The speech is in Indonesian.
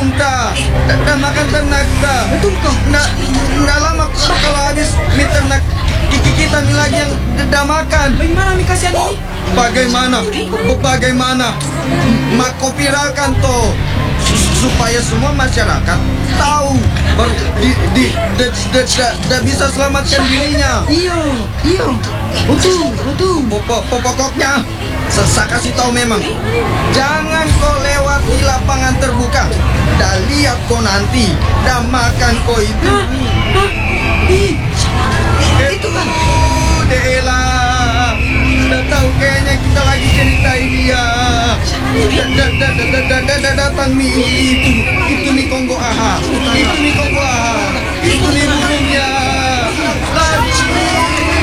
unta dan makan ternak ta. Betul kau. Nggak lama kalau habis mie ternak kita nih lagi yang dah makan. Bagaimana mi kasihan ini? Bagaimana Mako viralkan toh supaya semua masyarakat tahu baru bisa selamatkan dirinya. Iya. Betul. Pokoknya saya kasih tahu memang jangan kau lewati lapangan terbuka. Dah lihat kau nanti dah makan kau itu. Itu kan. Dela, dah tahu kayaknya kita lagi ceritain dia. Datang Mi itu